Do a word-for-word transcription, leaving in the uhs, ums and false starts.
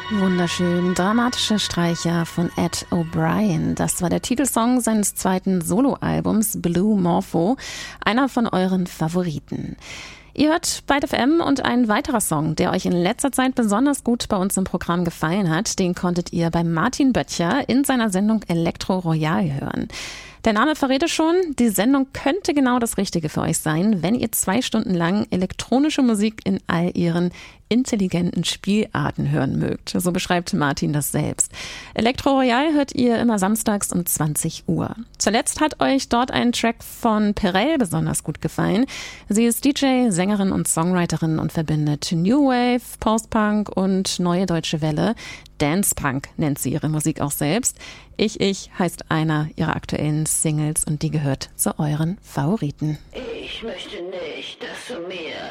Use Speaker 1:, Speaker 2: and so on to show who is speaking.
Speaker 1: Wunderschön, dramatische Streicher von Ed O'Brien. Das war der Titelsong seines zweiten Soloalbums Blue Morpho, einer von euren Favoriten. Ihr hört Byte F M und ein weiterer Song, der euch in letzter Zeit besonders gut bei uns im Programm gefallen hat, den konntet ihr bei Martin Böttcher in seiner Sendung Elektro Royal hören. Der Name verrät es schon, die Sendung könnte genau das Richtige für euch sein, wenn ihr zwei Stunden lang elektronische Musik in all ihren intelligenten Spielarten hören mögt. So beschreibt Martin das selbst. Elektro Royal hört ihr immer samstags um zwanzig Uhr. Zuletzt hat euch dort ein Track von Perel besonders gut gefallen. Sie ist D J, Sängerin und Songwriterin und verbindet New Wave, Post-Punk und Neue Deutsche Welle. Dance Punk nennt sie ihre Musik auch selbst. Ich, ich heißt einer ihrer aktuellen Singles und die gehört zu euren Favoriten.
Speaker 2: Ich möchte nicht, dass du mir